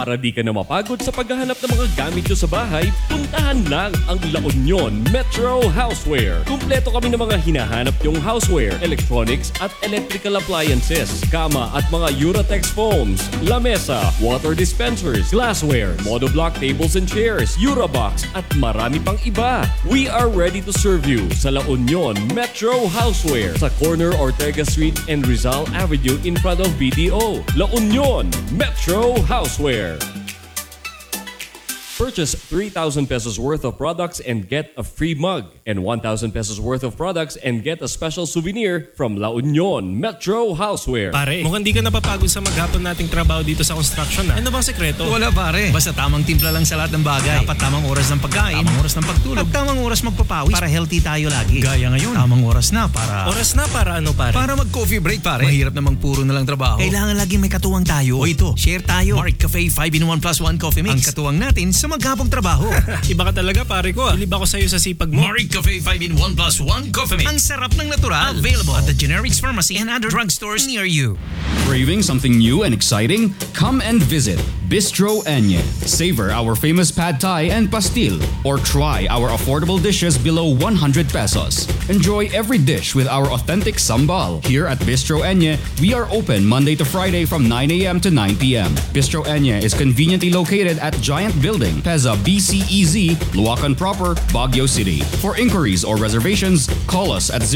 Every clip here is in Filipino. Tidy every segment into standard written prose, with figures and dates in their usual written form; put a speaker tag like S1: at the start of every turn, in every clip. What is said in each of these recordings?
S1: Para di ka na mapagod sa paghahanap ng mga gamit nyo sa bahay, puntahan lang ang La Union Metro Houseware. Kumpleto kami ng mga hinahanap yung houseware, electronics at electrical appliances, kama at mga Uratex foams, lamesa, water dispensers, glassware, monoblock tables and chairs, Urabox at marami pang iba. We are ready to serve you sa La Union Metro Houseware sa corner Ortega Street and Rizal Avenue in front of BDO. La Union Metro Houseware. Purchase 3,000 pesos worth of products and get a free mug, and 1,000 pesos worth of products and get a special souvenir from La Union Metro Houseware.
S2: Pare, mukhang di ka napapagod sa maghapon nating trabaho dito sa construction na. Ano bang sekreto?
S3: Wala pare. Basta tamang timpla lang sa lahat ng bagay. Dapat tamang oras ng pagkain, tamang oras ng pagtulog, at tamang oras magpapawis para healthy tayo lagi. Gaya ngayon, tamang oras na para...
S2: Oras na para ano pare?
S3: Para mag-coffee break pare. Mahirap namang puro na lang trabaho. Kailangan laging may katuwang tayo. O ito, share tayo. Mark Cafe 5-in-1 plus 1 coffee mix. Ang katuwang natin sa maghapong trabaho.
S2: Iba ka talaga pare ko. Bilib ako sa'yo sa sipag mo.
S3: Mark Cafe 5-in-1 plus 1 coffee mix. Ang sarap ng natural. Available at the Generics Pharmacy and other drugstores near you.
S4: Craving something new and exciting? Come and visit Bistro Enye. Savor our famous pad thai and pastil, or try our affordable dishes below 100 pesos. Enjoy every dish with our authentic sambal. Here at Bistro Enye, we are open Monday to Friday from 9 a.m. to 9 p.m. Bistro Enye is conveniently located at Giant Building, Peza BCEZ, Luacan Proper, Baguio City. For inquiries or reservations, call us at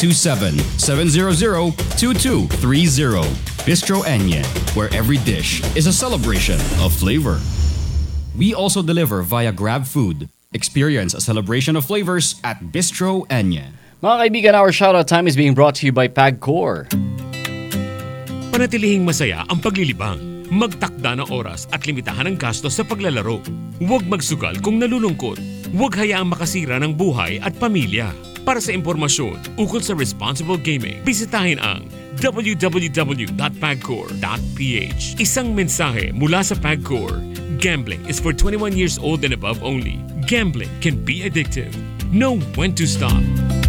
S4: 0927-700-2230. Bistro Enye, where every dish is a celebration of flavor. We also deliver via Grab Food. Experience a celebration of flavors at Bistro Enye.
S5: Mga kaibigan, our shoutout time is being brought to you by PAGCOR.
S6: Panatilihing masaya ang paglilibang. Magtakda ng oras at limitahan ang gastos sa paglalaro. Huwag magsugal kung nalulungkot. Huwag hayaang makasira ng buhay at pamilya. Para sa impormasyon ukol sa responsible gaming, bisitahin ang www.pagcor.ph. Isang mensahe mula sa PAGCOR. Gambling is for 21 years old and above only. Gambling can be addictive. Know when to stop.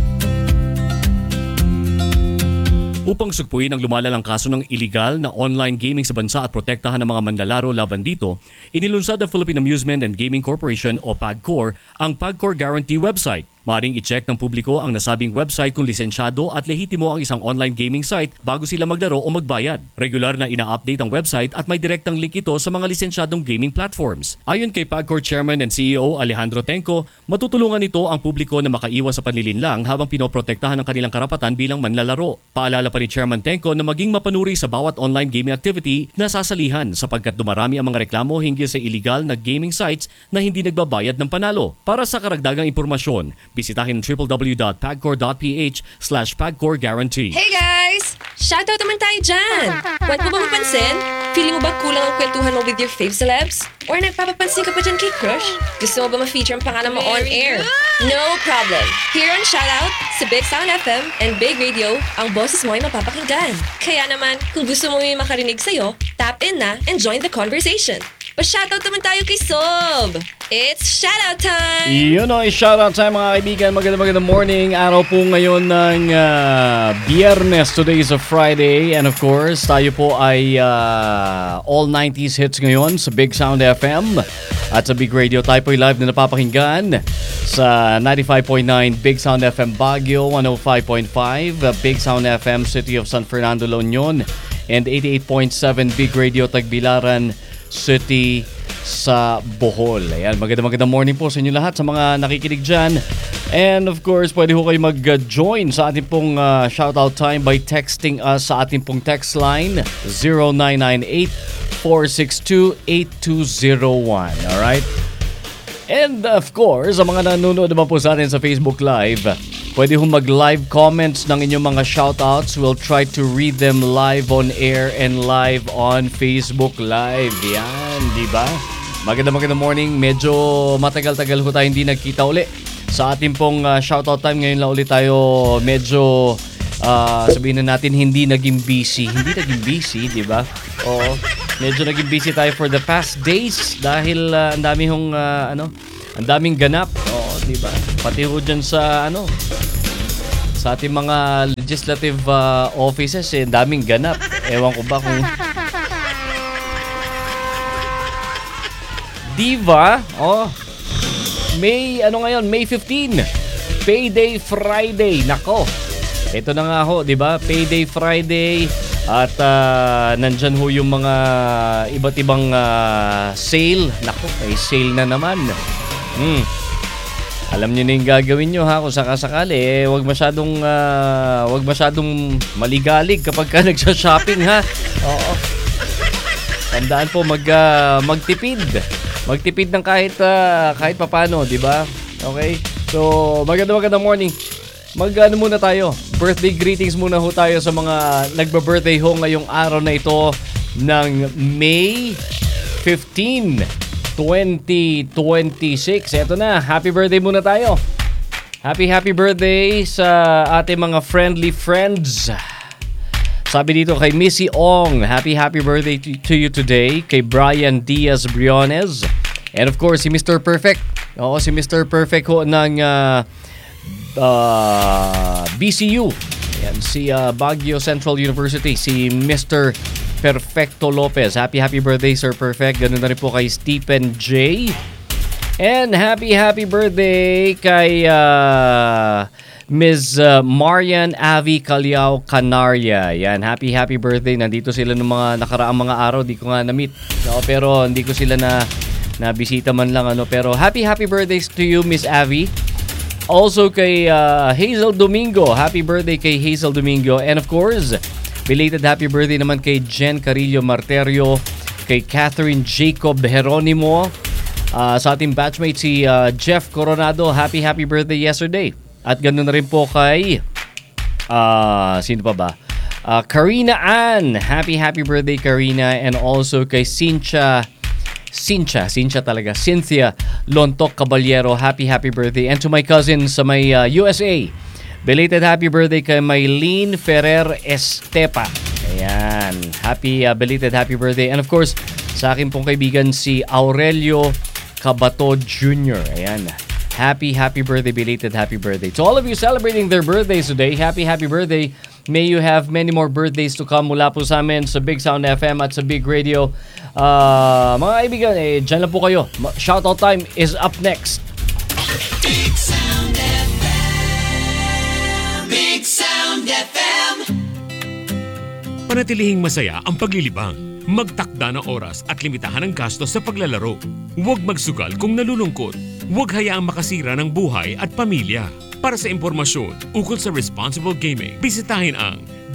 S1: Upang sugpuin ang lumalalang kaso ng illegal na online gaming sa bansa at protektahan ang mga manlalaro laban dito, inilunsad ng Philippine Amusement and Gaming Corporation o PAGCOR ang PAGCOR Guarantee website. Maring i-check ng publiko ang nasabing website kung lisensyado at lehitimo ang isang online gaming site bago sila maglaro o magbayad. Regular na ina-update ang website at may direktang link ito sa mga lisensyadong gaming platforms. Ayon kay PAGCOR Chairman and CEO Alejandro Tenco, matutulungan ito ang publiko na makaiwas sa panlilinlang habang pinoprotektahan ang kanilang karapatan bilang manlalaro. Paalala pa ni Chairman Tenco na maging mapanuri sa bawat online gaming activity na sasalihan sapagkat dumarami ang mga reklamo hinggil sa illegal na gaming sites na hindi nagbabayad ng panalo. Para sa karagdagang impormasyon, bisitahin www.pagcor.ph/PAGCOR-guarantee.
S7: Hey guys! Shoutout naman tayo dyan! Huwag mo ba mapansin? Feeling mo ba kulang ang kwentuhan mo with your fave celebs? Or nagpapapansin ka pa dyan kay crush? Gusto mo ba ma-feature ang pangalan mo on air? No problem! Here on Shoutout, sa Big Sound FM and Big Radio, ang boses mo ay mapapakinggan. Kaya naman, kung gusto mo may makarinig sa'yo, tap in na and join the conversation. Pa-shoutout naman tayo kay Sob! It's shoutout time!
S5: Yun o, shoutout time mga kaibigan. Magandang morning. Araw po ngayon ng Biyernes. Today is a Friday. And of course, tayo po ay all 90s hits ngayon sa Big Sound FM. At sa Big Radio, tayo po ay live na napapakinggan sa 95.9 Big Sound FM Baguio, 105.5 Big Sound FM City of San Fernando, La Union, and 88.7 Big Radio Tagbilaran City sa Bohol. Ayan, magandang morning po sa inyo lahat sa mga nakikinig dyan. And of course, pwede ho kayo mag-join sa ating pong shoutout time by texting us sa ating pong text line 0998-462-8201. Alright? And of course, sa mga nanonood naman po sa atin sa Facebook Live, pwede ho mag-live comments ng inyong mga shoutouts. We'll try to read them live on air and live on Facebook Live. Yan, di ba? Magandang morning. Medyo matagal-tagal ho tayo hindi nagkita uli. Sa ating pong shoutout time, ngayon lang ulit tayo medyo sabihin na natin hindi naging busy. Hindi naging busy, di ba? Oo. Medyo naging busy tayo for the past days dahil ang dami hong ang daming ganap. Oo, di ba? Pati ho dyan sa sa ating mga legislative offices, ang daming ganap. Ewan ko ba kung Diva. May 15. Payday Friday. Nako. Ito na nga ho, 'di ba? Payday Friday at nandyan ho yung mga iba't ibang sale. Nako, may sale na naman. Alam niyo na yung gagawin niyo ha kung sakasakali wag masyadong maligalig kapag ka nagsha-shopping ha. Oo. Tandaan po magtipid. Magtipid ng kahit papaano, 'di ba? Okay? So, magandang morning. Muna tayo. Birthday greetings muna ho tayo sa mga nagba-birthday ho ngayong araw na ito ng May 15, 2026. Eto na, happy birthday muna tayo. Happy birthday sa ating mga friendly friends. Sabi dito kay Missy Ong, happy birthday to you today. Kay Brian Diaz Briones. And of course, si Mr. Perfect. Oo, si Mr. Perfect ho ng BCU. Ayan, si Baguio Central University, si Mr. Perfecto Lopez. Happy birthday, Sir Perfect. Ganun na rin po kay Stephen J. And happy birthday kay Ms. Marian Avi Caliao Canaria. Yan, happy birthday. Nandito sila ng mga nakaraang mga araw. Di ko nga na-meet. No, pero hindi ko sila na bisita man lang pero happy birthdays to you, Miss Avi. Also kay Hazel Domingo. Happy birthday kay Hazel Domingo. And of course, belated happy birthday naman kay Jen Carillo Marterio, kay Catherine Jacob Jeronimo, sa ating batchmate si Jeff Coronado. Happy birthday yesterday. At ganoon na rin po kay sino pa ba? Karina Ann. Happy birthday Karina. And also kay Cynthia Lontok Caballero, happy birthday. And to my cousin sa may USA, belated happy birthday kay Maylene Ferrer Estepa. Ayan, belated happy birthday. And of course, sa akin pong kaibigan si Aurelio Cabato Jr. Ayan, happy birthday, belated happy birthday. To all of you celebrating their birthdays today, happy birthday. May you have many more birthdays to come mula po sa amin sa Big Sound FM at sa Big Radio. Mga kaibigan, dyan lang po kayo. Shoutout time is up next.
S8: Big Sound FM. Big Sound FM.
S6: Panatilihing masaya ang paglilibang. Magtakda ng oras at limitahan ang gastos sa paglalaro. Huwag magsugal kung nalulungkot. Huwag hayaang makasira ng buhay at pamilya. Para sa impormasyon ukol sa responsible gaming, bisitahin ang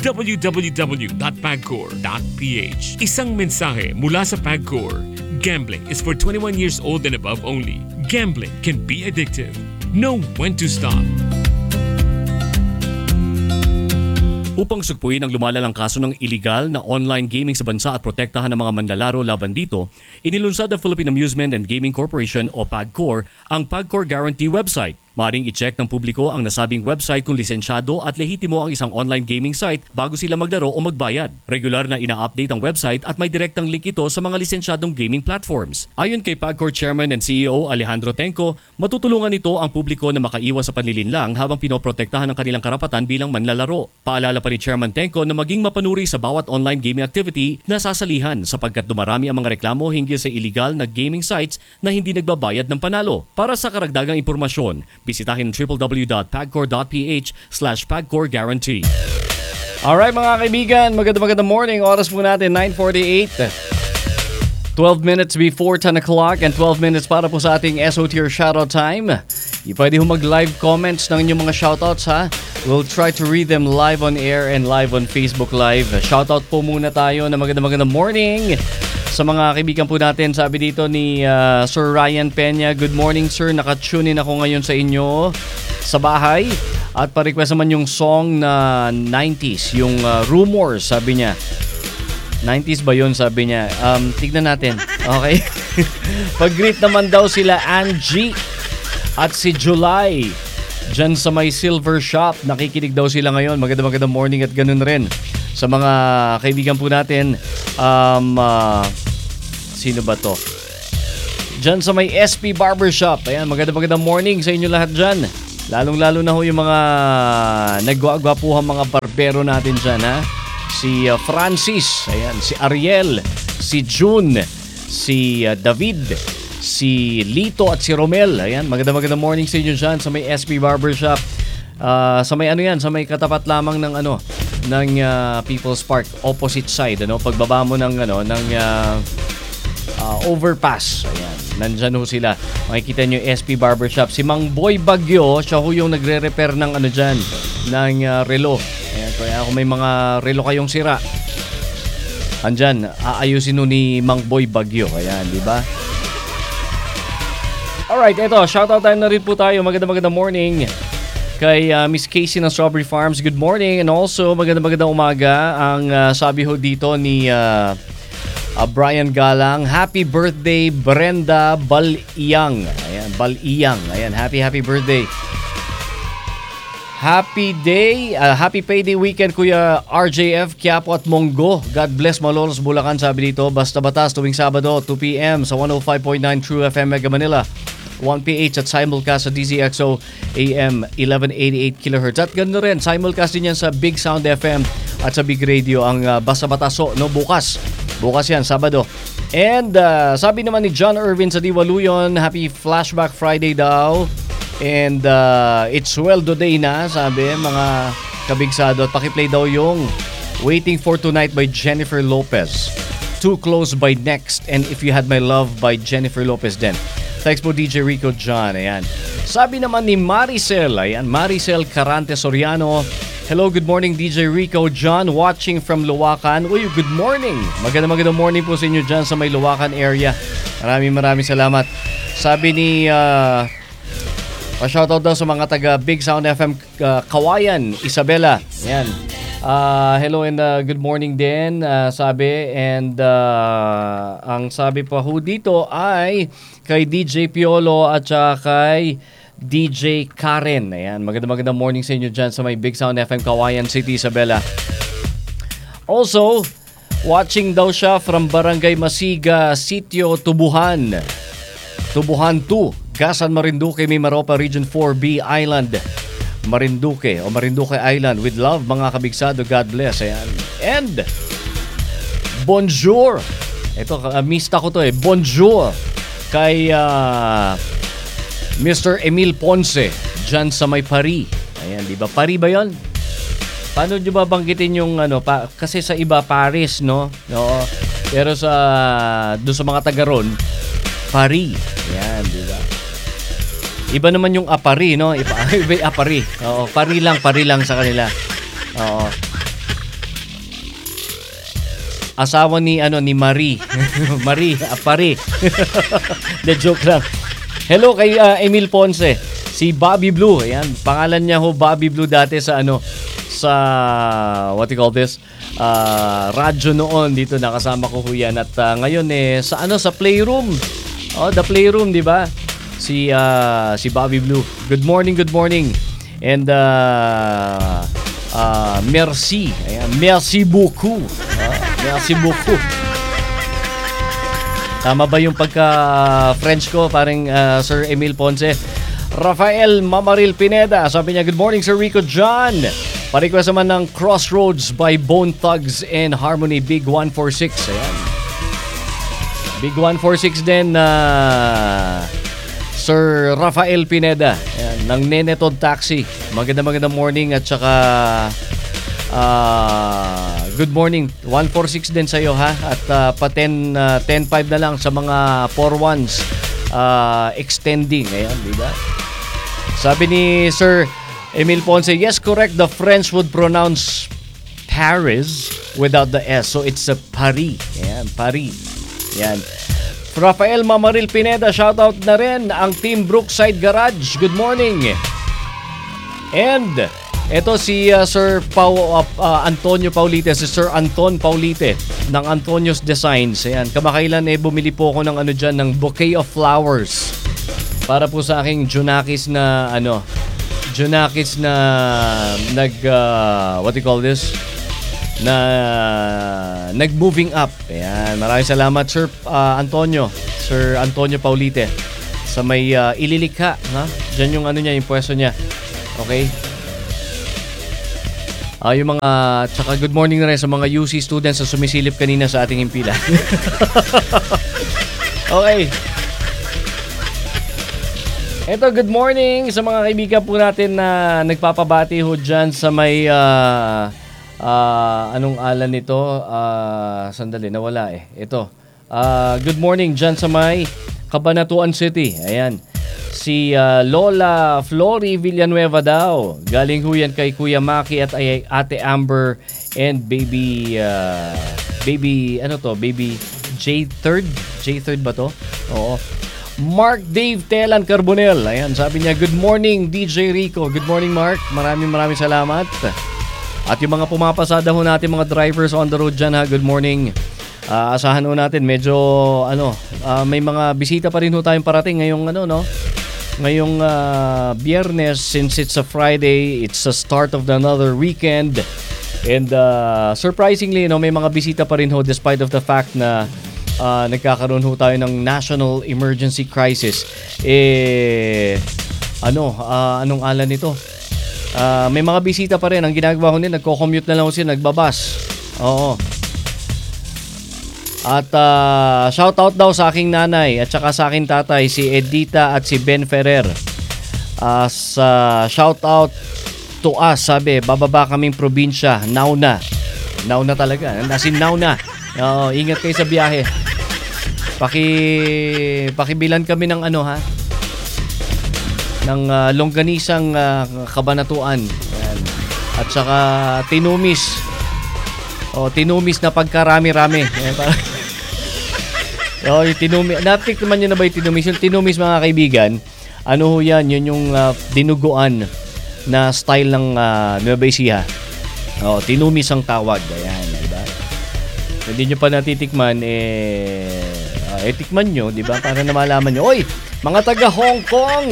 S6: www.pagcor.ph. Isang mensahe mula sa Pagcor. Gambling is for 21 years old and above only. Gambling can be addictive. Know when to stop.
S1: Upang sugpuin ang lumalalang kaso ng iligal na online gaming sa bansa at protektahan ng mga manlalaro laban dito, inilunsad ng Philippine Amusement and Gaming Corporation o PAGCOR ang PAGCOR Guarantee website. Maaring i-check ng publiko ang nasabing website kung lisensyado at lehitimo ang isang online gaming site bago sila maglaro o magbayad. Regular na ina-update ang website at may direktang link ito sa mga lisensyadong gaming platforms. Ayon kay PAGCOR Chairman and CEO Alejandro Tenco, matutulungan nito ang publiko na makaiwas sa panlilinlang habang pinoprotektahan ang kanilang karapatan bilang manlalaro. Paalala pa ni Chairman Tenco na maging mapanuri sa bawat online gaming activity na sasalihan sapagkat dumarami ang mga reklamo hinggil sa illegal na gaming sites na hindi nagbabayad ng panalo. Para sa karagdagang impormasyon, bisitahin www.pagcor.ph/pagcorguarantee.
S5: Alright mga kaibigan, magandang morning. Oras po natin 9:48. 12 minutes before 10 o'clock and 12 minutes para po sa ating SOT or shoutout time. Pwede ho mag-live comments ng inyong mga shoutouts ha. We'll try to read them live on air and live on Facebook Live. Shoutout po muna tayo na magandang morning sa mga kaibigan po natin. Sabi dito ni Sir Ryan Peña, good morning sir, nakatune in ako ngayon sa inyo sa bahay. At pa-request naman yung song na 90s, yung Rumors, sabi niya. 90s ba yun, sabi niya? Tignan natin. Okay. Pag-greet naman daw sila Angie at si July dyan sa may Silver Shop. Nakikinig daw sila ngayon. Magandang morning at ganun rin sa mga kaibigan po natin. Sino ba to? Dyan sa may SP Barbershop. Ayan, magandang morning sa inyo lahat dyan. Lalong-lalo na ho yung mga nagwagwapuhan mga barbero natin dyan, ha? Si Francis, ayan, si Ariel, si June, si David, si Lito at si Romel. Ayan, magandang morning sa inyo dyan sa may SB Barbershop. Sa may ano yan, sa may katapat lamang ng People's Park, opposite side, pagbaba mo ng overpass. Ayan, nandyan ho sila. Makikita nyo yung SP Barbershop. Si Mang Boy Bagyo, siya ho yung nagre-repair ng relo. Ayan, kaya kung may mga relo kayong sira, andyan, aayusin ho ni Mang Boy Bagyo. Ayan, di ba? Alright, eto, shoutout time na rin po tayo. Magandang morning kay Miss Casey ng Strawberry Farms. Good morning. And also, magandang umaga. Ang sabi ho dito ni Brian Galang, happy birthday Brenda Baliyang. Ayan, Baliyang. Ayan, happy birthday. Happy day, happy payday weekend Kuya RJF, Quiapo at Monggo. God bless Malolos, Bulacan, sabi dito. Basta Batas tuwing Sabado, 2 p.m. sa 105.9 True FM Mega Manila. 1PH at simulcast sa DZXO AM 1188 kHz. At ganoon rin, simulcast din yan sa Big Sound FM at sa Big Radio ang Basta Bataso, bukas yan, Sabado. And sabi naman ni John Irvin sa Diwaluyon, happy Flashback Friday daw. And it's sweldo day na, sabi mga kabigsado. At pakiplay daw yung Waiting for Tonight by Jennifer Lopez, Too Close by Next, and If You Had My Love by Jennifer Lopez din. Thanks po DJ Rico John. Ayan. Sabi naman ni Maricel, Maricel Carante Soriano, hello, good morning DJ Rico John, watching from Luwakan. Uy, good morning. Magandang morning po sa inyo dyan sa may Luwakan area. Maraming salamat. Sabi ni shoutout daw sa mga taga Big Sound FM Kawayan, Isabela. Ayan. Hello and good morning din, sabi. And ang sabi pa ho dito ay kay DJ Piolo at kay DJ Karen. Ayan, magandang morning sa inyo dyan sa may Big Sound FM Kawayan City, Isabela. Also, watching daw siya from Barangay Masiga, Sitio Tubuhan 2, Gasan, Marinduque, Mimaropa, Region 4B Island, Marinduque Island. With love, mga kabigsado, God bless. Ayan. And bonjour. Ito, mista ko to bonjour kay Mr. Emil Ponce dyan sa may Paris. Ayan, di ba? Paris ba yon? Paano nyo ba banggitin yung kasi sa iba Paris, no? Oo. Pero doon sa mga taga ron, Paris. Ayan, di ba? Iba naman yung apari, no? Iba apari. Oo, pari lang sa kanila. Oo. Asawa ni Marie. Marie, apari. The joke lang. Hello kay Emil Ponce. Si Bobby Blue. Ayan, pangalan niya ho Bobby Blue dati sa sa what you call this? Radyo noon dito nakasama ko ho yan. At ngayon sa Playroom. Oh, the Playroom, di ba? Si Bobby Blue. Good morning. And merci. Ayan, merci beaucoup. Merci beaucoup. Tama ba yung pagka-French ko, parang Sir Emil Ponce? Rafael Mamaril Pineda, sabi niya, good morning Sir Rico John. Pa-request naman ng Crossroads by Bone Thugs and Harmony, Big 146. Ayan. Big 146 din Sir Rafael Pineda. Ayan, ng Nenetod Taxi. Magandang morning at saka good morning. 146 din sa'yo ha. At pa 10-5 na lang sa mga 4-1s extending. Ayan, di ba? Sabi ni Sir Emil Ponce, yes, correct. The French would pronounce Paris without the S. So it's a Paris. Ayan, Paris. Ayan. Rafael Mamaril Pineda, shoutout na rin ang Team Brookside Garage. Good morning. And ito si Sir Antonio Paulite, si Sir Anton Paulite ng Antonio's Designs. Ayan, kamakailan bumili po ako ng dyan, ng bouquet of flowers para po sa aking Junakis na what do you call this? Nag-moving up. Ayan, maraming salamat Sir Antonio Paulite sa may Ililikha, ha? Diyan yung yung pwesto niya. Okay? Yung mga, tsaka good morning na rin sa mga UC students na sumisilip kanina sa ating impila. Okay. Eto, good morning sa mga kaibigan po natin na nagpapabati ho dyan sa may, anong alan nito? Sandali, nawala eh. Ito, good morning dyan sa may Cabanatuan City. Ayan. Si Lola Flory Villanueva daw. Galing ho yan kay Kuya Maki at Ate Amber and baby J3? J3 ba to? Oo. Mark Dave Telan Carbonel. Ayan, sabi niya, good morning DJ Rico. Good morning Mark. Maraming salamat. At yung mga pumapasada ho natin, mga drivers on the road dyan ha, good morning. Asahan ho natin, medyo may mga bisita pa rin ho tayong parating ngayong ngayong Biyernes, since it's a Friday, it's the start of another weekend. And surprisingly, may mga bisita pa rin ho despite of the fact na nagkakaroon ho tayo ng national emergency crisis. Anong alan nito? May mga bisita pa rin. Ang ginagawa ko nila, nagko-commute na lang sila, nagbabas. Oo. At shoutout daw sa aking nanay at saka sa aking tatay, si Edita at si Ben Ferrer. Shoutout to us, sabi, bababa kaming probinsya, now na talaga, nasin now na. Ingat kayo sa biyahe. Pakibilan kami ng ng longganisang Cabanatuan. Ayan. At saka tinumis. Tinumis na pagkarami-rami. Yung tinumis. Natikman nyo na ba yung tinumis? Yung tinumis, mga kaibigan, ano ho yan? Yun yung dinuguan na style ng Nueva Ecija. Tinumis ang tawag. Ayan, diba? Hindi nyo pa natitikman, tikman nyo, diba? Para na malaman nyo. Oy, mga taga Hong Kong!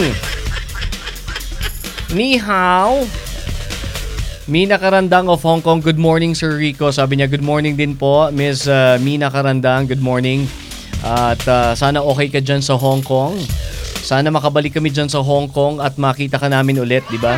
S5: Ni hao! Mina Karandang of Hong Kong, good morning Sir Rico. Sabi niya, good morning din po, Miss Mina Karandang, good morning. At sana okay ka dyan sa Hong Kong. Sana makabalik kami dyan sa Hong Kong at makita ka namin ulit, diba?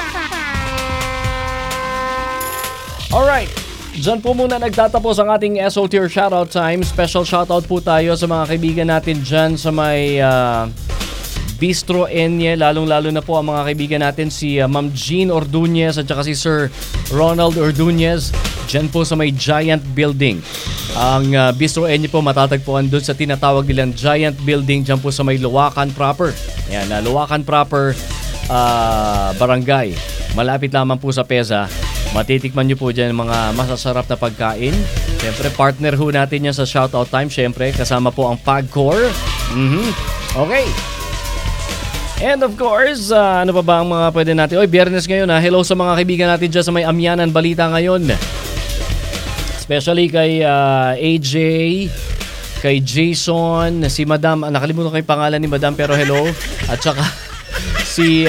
S5: Alright! Diyan po muna nagtatapos ang ating SOT or Shoutout Time. Special shoutout po tayo sa mga kaibigan natin dyan sa may Bistro Enye. Lalong-lalo na po ang mga kaibigan natin si Ma'am Jean Ordunez at saka si Sir Ronald Ordunez. Dyan po sa may Giant Building. Ang Bistro Enye po matatagpuan doon sa tinatawag nilang Giant Building dyan po sa may Luwakan Proper. Ayan, Luwakan Proper Barangay. Malapit lamang po sa PEZA. Matitikman nyo po dyan mga masasarap na pagkain. Siyempre, partner ho natin yan sa Shoutout Time. Siyempre, kasama po ang PAGCOR. Okay. And of course, ano pa ba ang mga pwede natin? Biyernes ngayon ha. Hello sa mga kaibigan natin dyan sa may Amyanan Balita ngayon. Especially kay AJ, kay Jason, si Madam. Nakalimutan ko yung pangalan ni Madam pero hello. At saka si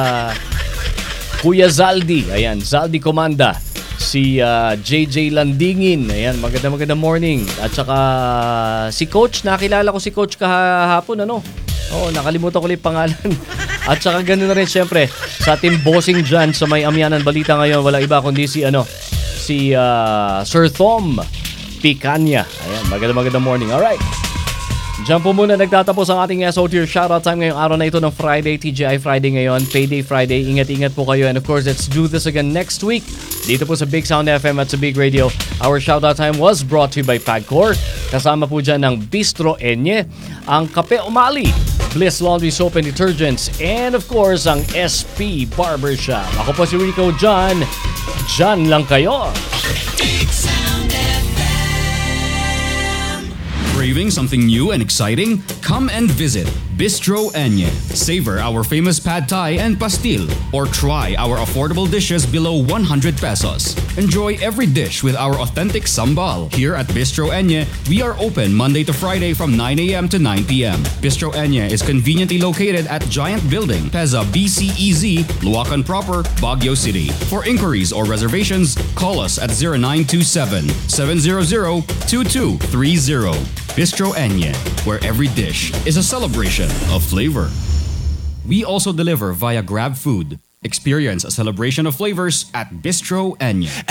S5: Kuya Zaldi, ayan, Zaldi Comanda, si JJ Landingin, ayan, magandang morning. At saka si Coach, nakilala ko si Coach kahapon, nakalimutan ko yung pangalan. At saka ganoon na rin syempre sa ating bossing dyan sa may Amyanan Balita ngayon, wala iba kundi si Sir Thom Picanya. Ayan, magandang morning. Alright. Diyan po muna nagtatapos ang ating SOT or Shoutout Time ngayong araw na ito ng Friday, TGI Friday ngayon, Payday Friday. Ingat-ingat po kayo and of course, let's do this again next week dito po sa Big Sound FM at sa Big Radio. Our Shoutout Time was brought to you by PAGCOR. Kasama po dyan ng Bistro Enye, ang Kape Umali, Bliss Laundry Soap and Detergents, and of course, ang SP Barbershop. Ako po si Rico John. Dyan lang kayo.
S8: Big Sound FM.
S4: Craving something new and exciting? Come and visit Bistro Enye. Savor our famous pad thai and pastil, or try our affordable dishes below 100 pesos. Enjoy every dish with our authentic sambal. Here at Bistro Enye, we are open Monday to Friday from 9 a.m. to 9 p.m. Bistro Enye is conveniently located at Giant Building, PEZA BCEZ, Luwakan Proper, Baguio City. For inquiries or reservations, call us at 0927-700-2230. Bistro Enye, where every dish is a celebration of flavor. We also deliver via Grab Food. Experience a celebration of flavors at Bistro Enye.